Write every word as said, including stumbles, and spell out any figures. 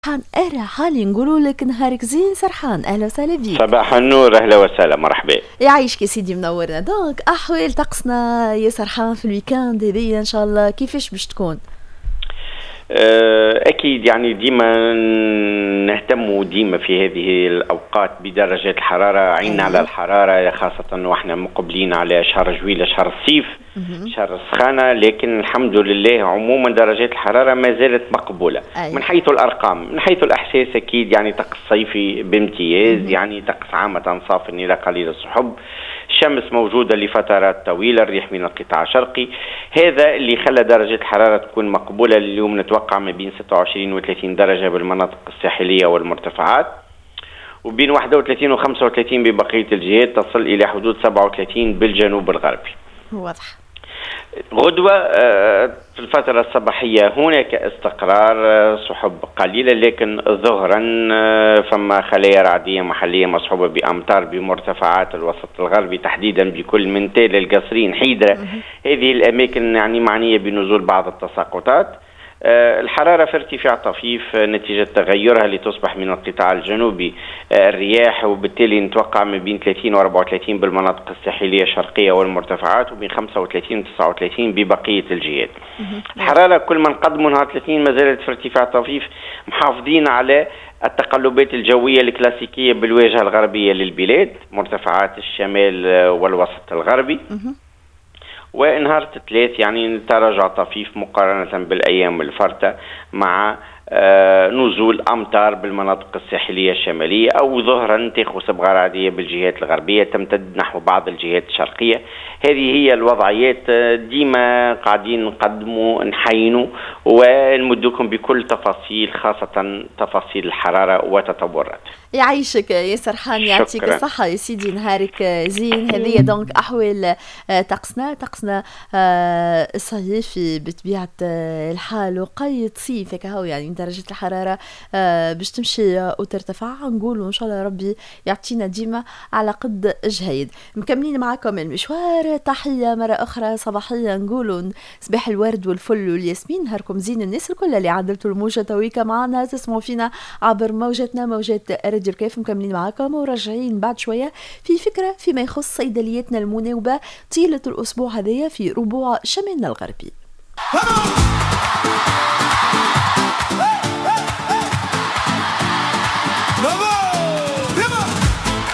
سرحان اهلا حالي نقولوا لك نهارك زين سرحان، اهلا وسهلا بيك. صباح النور، اهلا وسهلا، مرحبا. يعيشك يا سيدي، منورنا. دونك احوال طقسنا يا سرحان في الويكاند هذيا ان شاء الله كيفاش باش تكون؟ أكيد يعني ديما نهتم ديما في هذه الأوقات بدرجات الحرارة، عيننا على الحرارة خاصة وإحنا مقبلين على شهر جويلة، شهر الصيف، شهر السخانة، لكن الحمد لله عموما درجات الحرارة ما زالت مقبولة. أيه. من حيث الأرقام، من حيث الأحساس أكيد يعني طقس صيفي بامتياز، يعني طقس عامة صاف إلى قليل السحب، الشمس موجودة لفترات طويلة، الريح من القطاع الشرقي، هذا اللي خلى درجة الحرارة تكون مقبولة. اليوم نتوقع ما بين ستة وعشرين و ثلاثين درجة بالمناطق الساحلية والمرتفعات، وبين واحد وثلاثين و خمسة وثلاثين ببقية الجهات، تصل إلى حدود سبعة وثلاثين بالجنوب الغربي. واضح. غدوة في الفترة الصباحية هناك استقرار، سحب قليلة، لكن ظهرا فما خلايا رعدية محلية مصحوبة بأمطار بمرتفعات الوسط الغربي، تحديدا بكل من تال القصرين حيدرة. هذه الأماكن يعني معنية بنزول بعض التساقطات. الحرارة في ارتفاع طفيف نتيجة تغيرها لتصبح من القطاع الجنوبي الرياح، وبالتالي نتوقع ما بين ثلاثين و أربعة وثلاثين بالمناطق الساحلية الشرقية والمرتفعات، وبين خمسة وثلاثين و تسعة وثلاثين ببقية الجهات. الحرارة كل ما نقدموا نهار ثلاثين ما زالت في ارتفاع طفيف، محافظين على التقلبات الجوية الكلاسيكية بالواجهة الغربية للبلاد، مرتفعات الشمال والوسط الغربي. ونهار الثلاث يعني تراجع طفيف مقارنة بالأيام الفارطة، مع آه نزول أمطار بالمناطق الساحلية الشمالية، أو ظهرا تاخذ صبغة رعدية بالجهات الغربية تمتد نحو بعض الجهات الشرقية. هذه هي الوضعيات، ديما قاعدين نقدموا نحينوا ونمدكم بكل تفاصيل، خاصة تفاصيل الحرارة وتطورات. يعيشك يا سرحان، يعطيك الصحة يا سيدي، نهارك زين. هذه دونك أحوال طقسنا طقسنا الصيفي بطبيعة الحال، وقيد صيف هكا يعني درجة الحرارة باش تمشي وترتفع. نقولوا إن شاء الله ربي يعطينا ديما على قد جهيد. مكملين معكم المشوار، تحية مرة أخرى صباحية، نقولوا صباح الورد والفل والياسمين، نهاركم زين. الناس الكل اللي عدلتوا الموجة تويكا معنا تسمعوا فينا عبر موجتنا موجات راديو الكيف. مكملين معكم وراجعين بعد شوية في فكرة فيما يخص صيدلياتنا المناوبة طيلة الأسبوع هذايا في ربوع شمالنا الغربي.